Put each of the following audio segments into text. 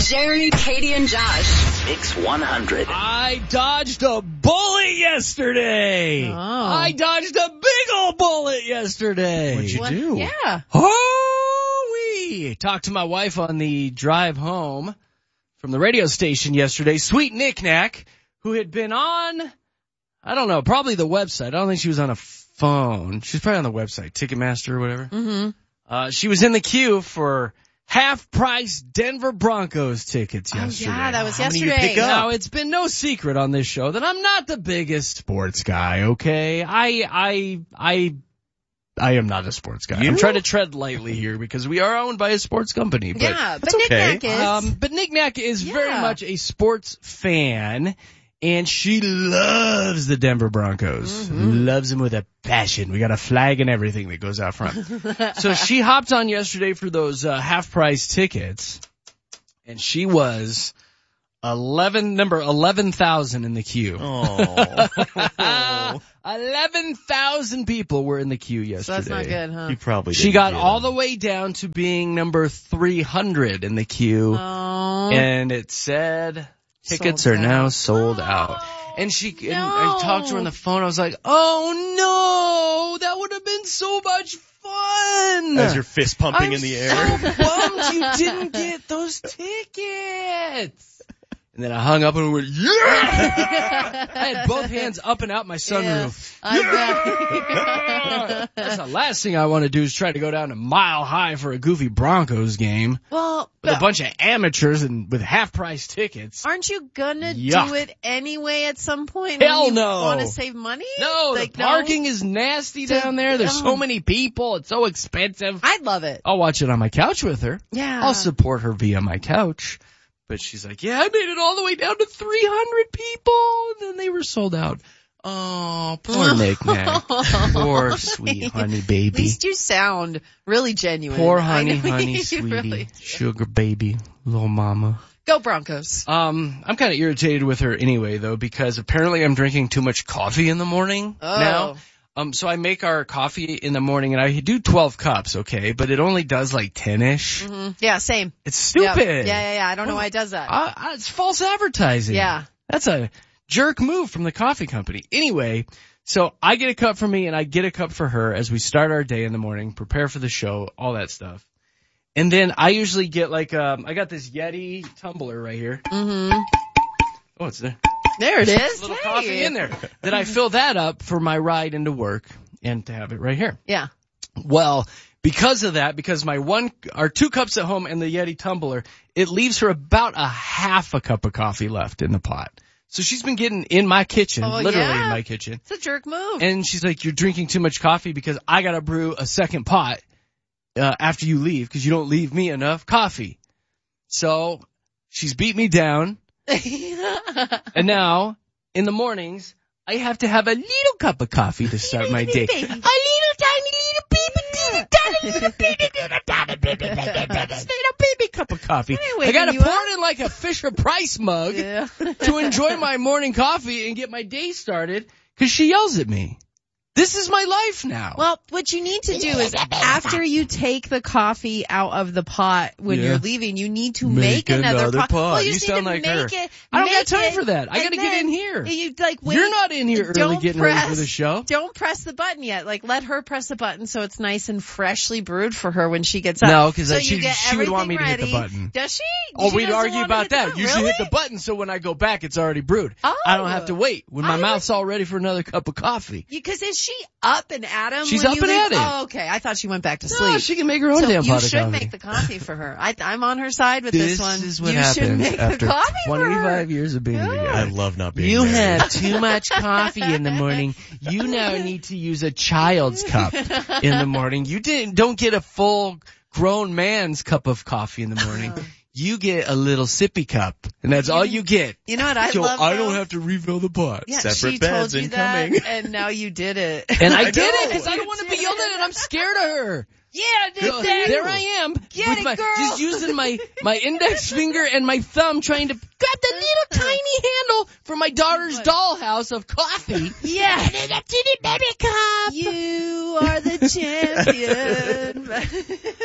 Jerry, Katie, and Josh. Mix 100. I dodged a bullet yesterday. Oh. I dodged a big old bullet yesterday. What'd you do? Yeah. Oh-wee. Talked to my wife on the drive home from the radio station yesterday. Sweet Knick-Knack, who had been on, I don't know, probably the website. I don't think she was on a phone. She was probably on the website, Ticketmaster or whatever. Mm-hmm. She was in the queue for half-price Denver Broncos tickets yesterday. Oh, yeah, that was How many you yesterday. pick up? Now, it's been no secret on this show that I'm not the biggest sports guy, okay? I am not a sports guy. I'm trying to tread lightly here because we are owned by a sports company. But Yeah, but okay. Knick-Knack is. But Knick-Knack is Yeah. very much a sports fan, and she loves the Denver Broncos. Loves them with a passion. We got a flag and everything that goes out front. So she hopped on yesterday for those half-price tickets, and she was number 11,000 in the queue. Oh. 11,000 people were in the queue yesterday. So that's not good, huh? You probably She didn't got get all them. the way down to being number 300 in the queue, Oh. and it said tickets Sold are now out. sold out. And and I talked to her on the phone. I was like, "Oh no, that would have been so much fun!" As your fist pumping I'm in the air. so bummed you didn't get those tickets. And then I hung up and went, yeah! I had both hands up and out my sunroof. I bet. That's the last thing I want to do is try to go down to Mile High for a goofy Broncos game Well, with a bunch of amateurs and with half-price tickets. aren't you gonna Yuck. do it anyway at some point? Hell when you no. Want to save money? No, Like, the parking is nasty So- down there. There's so oh. many people. It's so expensive. I'd love it. I'll watch it on my couch with her. Yeah. I'll support her via my couch. But she's like, yeah, I made it all the way down to 300 people. And then they were sold out. Oh, poor Knick-Knack. Poor sweet honey At baby. least you sound really genuine. Poor I honey, know honey, you sweetie. really- Sugar baby, little mama. Go Broncos. I'm kind of irritated with her anyway, though, because apparently I'm drinking too much coffee in the morning Oh. now. So I make our coffee in the morning, and I do 12 cups, okay, but it only does like 10-ish. Yeah, same. It's stupid. Yeah. I don't know why it does that. It's false advertising. Yeah. That's a jerk move from the coffee company. Anyway, so I get a cup for me and I get a cup for her as we start our day in the morning, prepare for the show, all that stuff. And then I usually get like, I got this Yeti tumbler right here. Mm-hmm. Oh, it's there. There it is. A little Hey. coffee in there. Then I fill that up for my ride into work and to have it right here. Yeah. Well, because of that, because our 2 cups at home and the Yeti tumbler, it leaves her about a half a cup of coffee left in the pot. So she's been getting in my kitchen, Oh, literally yeah? in my kitchen. It's a jerk move. And she's like, you're drinking too much coffee because I gotta brew a second pot, after you leave because you don't leave me enough coffee. So she's beat me down. And now, in the mornings, I have to have a little cup of coffee to start my day. baby. A little tiny little baby cup of coffee. Hey, I gotta waking you pour it in like a Fisher Price mug Yeah. to enjoy my morning coffee and get my day started because she yells at me. This is my life now. Well, what you need to do is after you take the coffee out of the pot when Yeah. you're leaving, you need to Make make another pot. pot. Well, You just sound need to like her. make it. I don't got make time it, for that. I and gotta get then in here. You wait. You're not in here early Don't getting ready for press- the show. Don't press the button yet. Like, let her press the button so it's nice and freshly brewed for her when she gets up. No, 'cause so she you get would want me to hit the everything button. ready. Does she? Oh, She we'd doesn't argue want to about hit the that. button? Usually Really? hit the button so when I go back, it's already brewed. Oh. I don't have to wait when my I mouth's all ready for another cup of coffee. Because is she up and at him? She's when up you and leave? at it. Oh, okay. I thought she went back to sleep. No, she can make her own so damn you pot of should coffee. make the coffee for her. I'm on her side with this one. This is what you should happens make after the coffee for her. 25 years of being together. I love not being You married. have too much coffee in the morning. You now need to use a child's cup in the morning. You don't get a full grown man's cup of coffee in the morning. You get a little sippy cup, and that's all you get. You know what I So love? I though? don't have to refill the pot. Yeah, Separate she beds told you incoming. that, and now you did it. And I I did it know. because I don't want to be yelled at, and I'm scared of her. Yeah, So there I am, Get with it, girl. just using my index finger and my thumb trying to grab the little tiny handle for my daughter's dollhouse of coffee. Yeah. And in a teeny baby cup. You are the champion.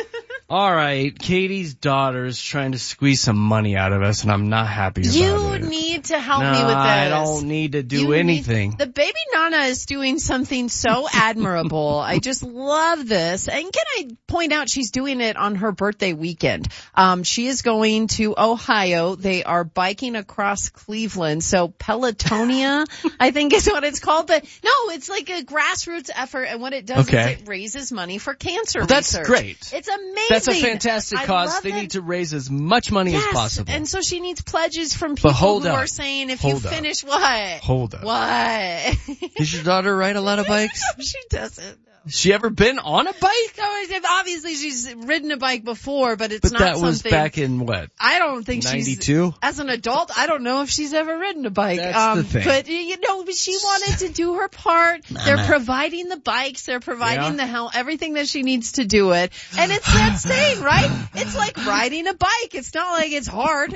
All right, Katie's daughter's trying to squeeze some money out of us, and I'm not happy about You it. need to help No, me with this. I don't need to do anything. The baby Nana is doing something so admirable. I just love this. And can I point out she's doing it on her birthday weekend. She is going to Ohio. They are biking across Cleveland. So Pelotonia, I think is what it's called. But no, it's like a grassroots effort. And what it does is it raises money for cancer That's research. great. It's amazing. That's a fantastic I cause. love They it. need to raise as much money as possible. And so she needs pledges from people hold who up. are saying if Hold you up. finish what? Hold up. What? Does your daughter ride a lot of bikes? She doesn't. Has she ever been on a bike? No, obviously she's ridden a bike before, but it's But not that something. was back in what? I don't think 92? as an adult, I don't know if she's ever ridden a bike. That's the thing. But she wanted to do her part. They're providing the bikes, they're providing the help, everything that she needs to do it. And it's that saying, right? It's like riding a bike. It's not like it's hard.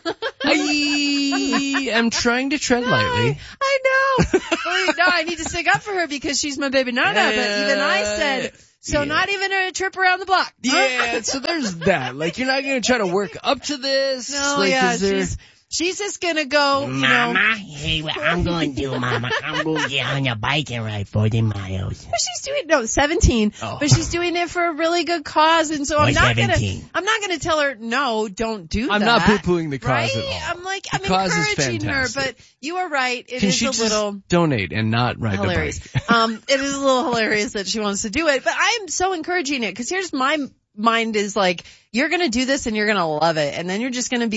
I am trying to tread lightly. I know. Well, no, I need to stick up for her because she's my baby Nana. But even I said, so not even a trip around the block. Yeah, so there's that. Like, you're not going to try to work up to this? No, like, yeah, is there... she's just gonna go, Mama, hey, what I'm going to do, Mama, I'm going to get on your bike and ride 40 miles. But she's doing 17. Oh. But she's doing it for a really good cause, and so I'm Or not 17. gonna tell her no, don't do I'm that. not poo-pooing the cause right? at all. I'm like, The I'm cause is encouraging her, fantastic. but you are right. It Can is she a just little donate and not ride hilarious. the bike? It is a little hilarious that she wants to do it, but I am so encouraging it because here's my mind is like, you're gonna do this and you're gonna love it, and then you're just gonna be